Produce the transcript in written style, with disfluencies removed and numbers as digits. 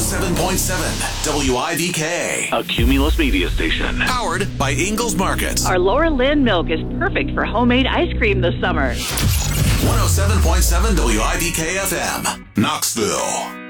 107.7 WIVK. A Cumulus media station. Powered by Ingalls Market. Our Laura Lynn milk is perfect for homemade ice cream this summer. 107.7 WIVK FM. Knoxville.